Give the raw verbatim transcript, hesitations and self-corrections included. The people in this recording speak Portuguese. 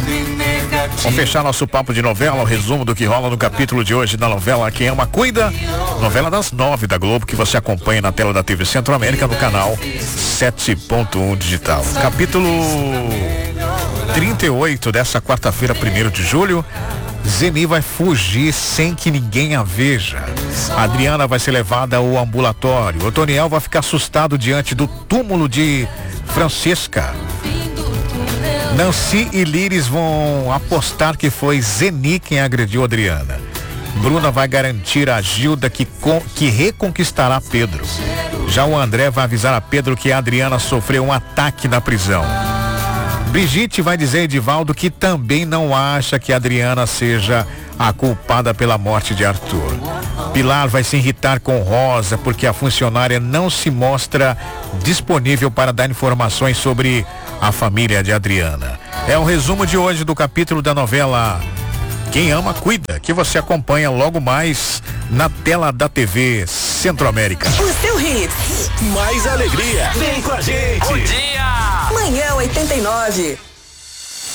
Vamos fechar nosso papo de novela, o resumo do que rola no capítulo de hoje da novela Quem Ama Cuida, novela das nove da Globo, que você acompanha na tela da T V Centro-América no canal sete ponto um digital. Capítulo trinta e oito dessa quarta-feira, primeiro de julho. Zeni vai fugir sem que ninguém a veja. A Adriana vai ser levada ao ambulatório. O Toniel vai ficar assustado diante do túmulo de Francesca. Nancy e Liris vão apostar que foi Zeni quem agrediu a Adriana. Bruna vai garantir a Gilda que, com, que reconquistará Pedro. Já o André vai avisar a Pedro que a Adriana sofreu um ataque na prisão. Brigitte vai dizer a Edivaldo que também não acha que a Adriana seja a culpada pela morte de Arthur. Pilar vai se irritar com Rosa porque a funcionária não se mostra disponível para dar informações sobre a família de Adriana. É o resumo de hoje do capítulo da novela Quem Ama Cuida, que você acompanha logo mais na tela da T V Centro-América. O seu hits. Mais alegria. Vem com a gente. Bom dia. Manhã oitenta e nove.